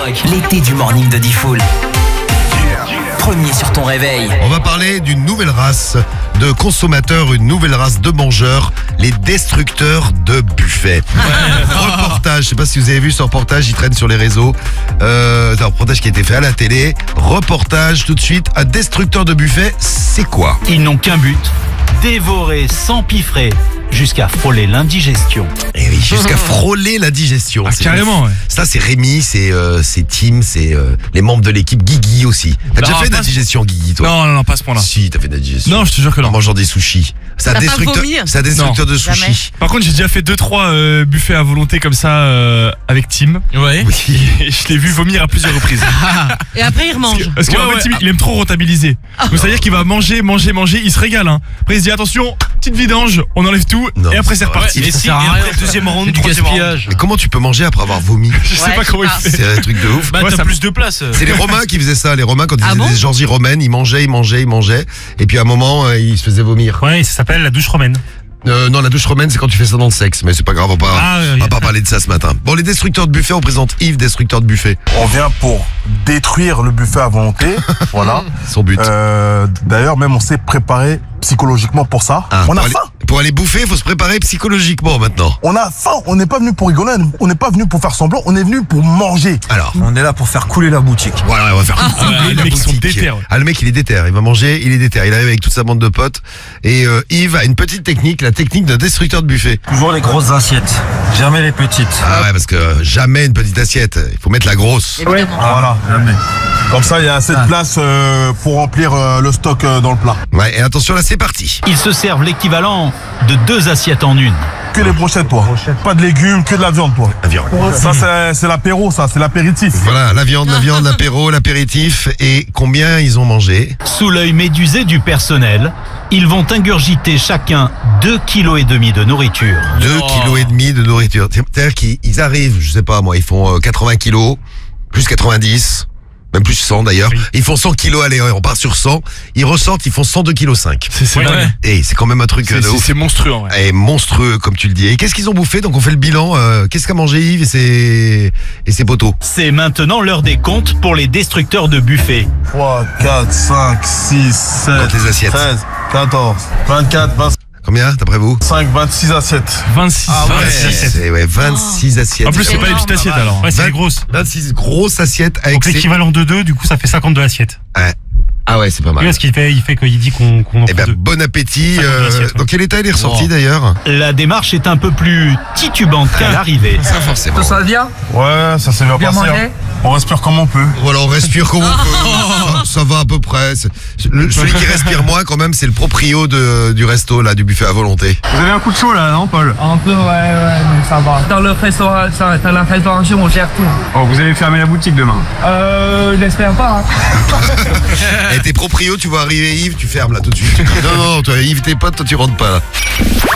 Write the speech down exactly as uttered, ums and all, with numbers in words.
Skyrock, l'été du morning de Diffoul. Premier sur ton réveil. On va parler d'une nouvelle race de consommateurs, une nouvelle race de mangeurs, les destructeurs de buffets. Reportage, je sais pas si vous avez vu ce reportage, il traîne sur les réseaux. Euh, c'est un reportage qui a été fait à la télé. Reportage tout de suite, un destructeur de buffets, c'est quoi? Ils n'ont qu'un but, dévorer, s'empiffrer, jusqu'à frôler l'indigestion. Et oui, jusqu'à frôler la digestion. Ah, C'est carrément, ouf. ouais. Ça, c'est Rémi, c'est euh, c'est Tim, c'est euh, les membres de l'équipe. Guigui aussi. T'as déjà Non, fait de la pas- digestion, Guigui, toi? Non, non, non, pas à ce point-là. Si, t'as fait de la digestion. Non, je te jure que En non. mangeant des sushis. C'est un T'as pas destructeur, vomi? c'est un destructeur de Jamais. sushis. Par contre, j'ai déjà fait deux trois euh, buffets à volonté comme ça euh, avec Tim. Ouais. Oui. Et je l'ai vu vomir à plusieurs reprises. Et après, il remange. Parce que Ouais, en fait, ouais. Tim, il aime trop rentabiliser. Donc ça veut dire qu'il va manger, manger, manger, il se régale. Hein. Après, il se dit attention, petite vidange, on enlève tout, Non, et après c'est c'est pas reparti. vrai. Et Ça si, sert à et rien, après, deuxième round, C'est du troisième round. gaspillage. Mais comment tu peux manger après avoir vomi? Je sais Ouais, pas je comment il sais fait. C'est un truc de ouf. Bah, Ouais, t'as ça- plus de place. C'est les Romains qui faisaient ça. Les Romains, quand ils Ah faisaient bon des orgies romaines, ils mangeaient, ils mangeaient, ils mangeaient. Et puis à un moment, euh, ils se faisaient vomir. Ouais, ça s'appelle la douche romaine. Euh, non, la douche romaine, c'est quand tu fais ça dans le sexe. Mais c'est pas grave, on va pas, Ah, oui, on oui. va pas parler de ça ce matin. Bon, les destructeurs de buffet, on présente Yves, destructeur de buffet. On vient pour détruire le buffet à volonté, voilà. Son but. Euh, D'ailleurs, même on s'est préparé psychologiquement pour ça. Ah, on pour a aller, faim, pour aller bouffer, il faut se préparer psychologiquement maintenant. on a faim. On n'est pas venu pour rigoler, on n'est pas venu pour faire semblant, on est venu pour manger. Alors, On est là pour faire couler la boutique. voilà, on va faire couler ouais, les la mecs sont boutique. déter, ouais. Ah, le mec, il est déter. Il va manger, il est déter. Il arrive avec toute sa bande de potes. Et euh, Yves a une petite technique, la technique d'un destructeur de buffet. Toujours les grosses assiettes, jamais les petites. Ah ouais, parce que euh, jamais une petite assiette. Il faut mettre la grosse. Évidemment. Voilà. Jamais. Comme ça, il y a assez de place euh, pour remplir euh, le stock euh, dans le plat. Ouais, et attention, là, c'est parti. Ils se servent l'équivalent de deux assiettes en une. Que les brochettes, toi. Pas de légumes, que de la viande, toi. La viande. Ça, c'est- c'est l'apéro, ça, c'est l'apéritif. Voilà, la viande, la viande, l'apéro, l'apéritif. Et combien ils ont mangé? Sous l'œil médusé du personnel, ils vont ingurgiter chacun deux kilos et demi de nourriture. Deux kilos et demi de nourriture. C'est-à-dire qu'ils ils arrivent, je sais pas moi, ils font euh, quatre-vingts kilos, plus quatre-vingt-dix, même plus cent d'ailleurs. Oui. Ils font cent kilos, allez, on part sur cent. Ils ressortent, ils font cent deux virgule cinq kilos. C'est c'est Ouais, dingue. ouais. Et c'est quand même un truc C'est- de c'est- ouf. C'est monstrueux, en vrai. Et monstrueux, comme tu le dis. Et qu'est-ce qu'ils ont bouffé? Donc on fait le bilan. euh, qu'est-ce qu'a mangé Yves et ses, et ses potos? C'est maintenant l'heure des comptes pour les destructeurs de buffets. trois, quatre, cinq, six, sept, Compte les assiettes. treize, quatorze, vingt-quatre, Combien, d'après vous? vingt-cinq, vingt-six assiettes. vingt-six. Ouais, vingt-six. c'est ouais, vingt-six assiettes. En plus, c'est énorme. pas les petites assiettes alors. Ouais, c'est vingt- les grosses. vingt-six grosses assiettes avec Donc ses... l'équivalent de deux, du coup, ça fait cinquante-deux assiettes. Ouais. Ah ouais, c'est pas Oui, mal. parce qu'il fait, il fait qu'il dit qu'on qu'on en Eh prend ben, deux. bon appétit. cinquante-deux euh, assiettes, ouais. dans quel état il est ressorti Wow. d'ailleurs? La démarche est un peu plus titubante qu'à l'arrivée. Ça forcément. Ça va bien? Ouais, ça s'est bien, Bien passé. mangé hein. On respire comme on peut. Voilà, on respire comme on peut. Ça, ça va à peu près. C'est- le- celui qui respire moins quand même, c'est le proprio de, du resto là, du buffet à volonté. Vous avez un coup de chaud là, non Paul? Un peu, ouais, ouais, mais ça va. Dans le restaurant, ça- dans la restauration, on gère tout. Oh, vous allez fermer la boutique demain. Euh, j'espère pas. Hein. Et tes proprios, tu vois arriver Yves, tu fermes là tout de suite. Tu dis, non, non, toi Yves, tes potes, toi tu rentres pas là.